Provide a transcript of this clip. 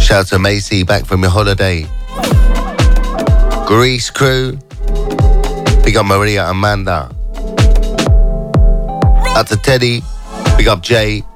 Shout out to Macy, back from your holiday. Greece crew. Big up Maria, Amanda. Out to Teddy. Big up Jay.